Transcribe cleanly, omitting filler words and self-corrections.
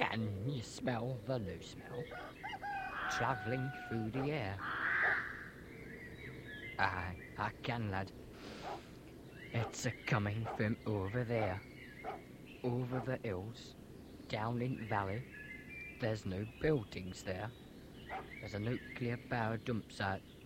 Can you smell the new smell travelling through the air? Aye, I can, lad. It's a coming from over there, over the hills, down in the valley. There's no buildings there. There's a nuclear power dump site